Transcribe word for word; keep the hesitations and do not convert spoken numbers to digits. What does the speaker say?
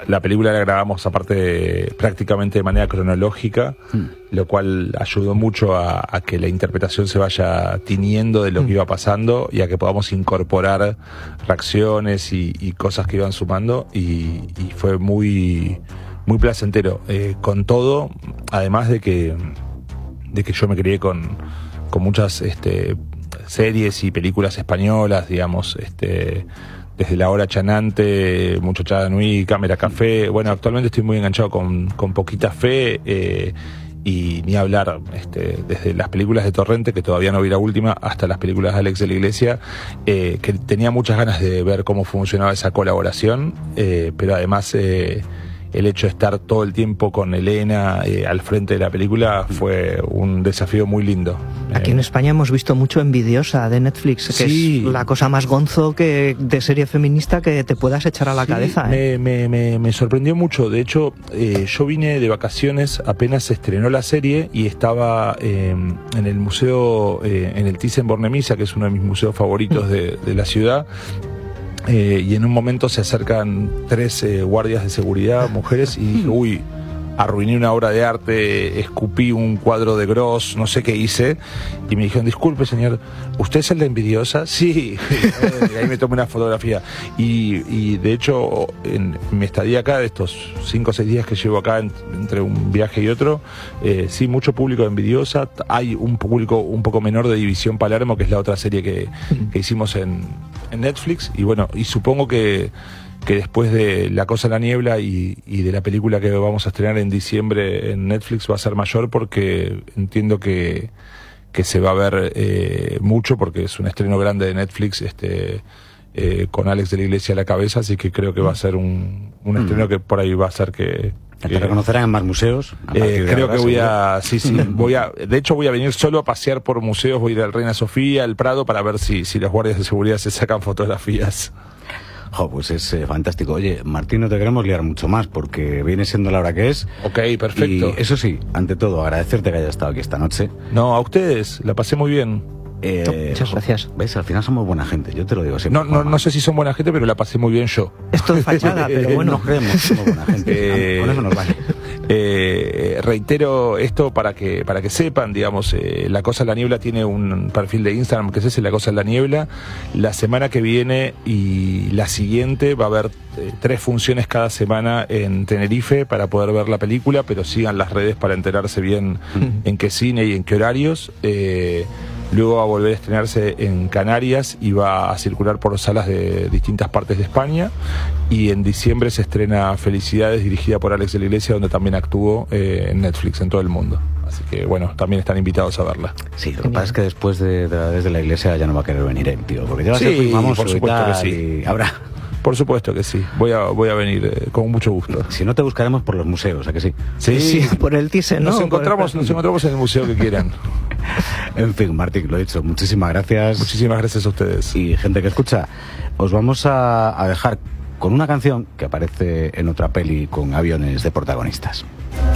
la película la grabamos aparte prácticamente de manera cronológica, mm. lo cual ayudó mucho a, a que la interpretación se vaya tiñendo de lo mm. que iba pasando y a que podamos incorporar reacciones y, y cosas que iban sumando, y, y fue muy, muy placentero. Eh, con todo, además de que, de que yo me crié con, con muchas este, series y películas españolas, digamos, este... desde La Hora Chanante, Muchachada Nui, Cámara Café. Bueno, actualmente estoy muy enganchado con, con Poquita Fe, eh, y ni hablar, este, desde las películas de Torrente, que todavía no vi la última, hasta las películas de Alex de la Iglesia, eh, que tenía muchas ganas de ver cómo funcionaba esa colaboración, eh, pero además eh, el hecho de estar todo el tiempo con Elena eh, al frente de la película fue un desafío muy lindo. Aquí en España hemos visto mucho Envidiosa de Netflix, que sí. es la cosa más gonzo que de serie feminista que te puedas echar a la sí, cabeza. ¿eh? Me, me, me, me sorprendió mucho. De hecho, eh, yo vine de vacaciones apenas se estrenó la serie y estaba eh, en el museo, eh, en el Thyssen-Bornemisza, que es uno de mis museos favoritos de, de la ciudad. Eh, y en un momento se acercan tres eh, guardias de seguridad, mujeres, y dije, uy, arruiné una obra de arte, escupí un cuadro de Gross, no sé qué hice, y me dijeron, disculpe señor, ¿usted es el de Envidiosa? Sí, y ahí me tomé una fotografía, y, y de hecho en mi estadía acá, de estos cinco o seis días que llevo acá en, entre un viaje y otro, eh, sí, mucho público de Envidiosa, hay un público un poco menor de División Palermo, que es la otra serie que, que hicimos en, en Netflix, y bueno, y supongo que que después de La Cosa en la Niebla y, y de la película que vamos a estrenar en diciembre en Netflix va a ser mayor, porque entiendo que, que se va a ver eh, mucho, porque es un estreno grande de Netflix, este eh, con Alex de la Iglesia a la cabeza, así que creo que va a ser un, un estreno que por ahí va a ser que... ¿Te que, reconocerán en más museos? Eh, creo ahora, que voy a... Sí, sí, voy a... De hecho voy a venir solo a pasear por museos, voy a ir al Reina Sofía, al Prado, para ver si, si las guardias de seguridad se sacan fotografías. Oh, pues es eh, fantástico. Oye, Martín, no te queremos liar mucho más porque viene siendo la hora que es. Ok, perfecto. Y eso sí, ante todo, agradecerte que hayas estado aquí esta noche. No, a ustedes, la pasé muy bien. Eh, no, muchas gracias. ¿Ves? Al final somos buena gente, yo te lo digo siempre. No, no, no sé si son buena gente, pero la pasé muy bien yo. Esto es fachada, pero bueno. Nos creemos que somos buena gente. Eh, Con eso nos vale. Eh, reitero esto para que para que sepan, digamos, eh, La Cosa en la Niebla tiene un perfil de Instagram que es ese, La Cosa en la Niebla. La semana que viene y la siguiente va a haber eh, tres funciones cada semana en Tenerife para poder ver la película, pero sigan las redes para enterarse bien en qué cine y en qué horarios. Eh, Luego va a volver a estrenarse en Canarias y va a circular por salas de distintas partes de España. Y en diciembre se estrena Felicidades, dirigida por Alex de la Iglesia, donde también actuó eh, en Netflix, en todo el mundo. Así que, bueno, también están invitados a verla. Sí, lo que pasa es que después de, de Desde la Iglesia ya no va a querer venir, eh, tío. Porque ya va a sí, ser famoso, por supuesto que sí. Y habrá... Por supuesto que sí, voy a voy a venir eh, con mucho gusto. Si no, te buscaremos por los museos, ¿a que sí? Sí, sí, por el Thyssen, ¿no? Nos encontramos, el... nos encontramos en el museo que quieran. En fin, Martín, lo he dicho, muchísimas gracias. Muchísimas gracias a ustedes. Y gente que escucha, os vamos a, a dejar con una canción que aparece en otra peli con aviones de protagonistas.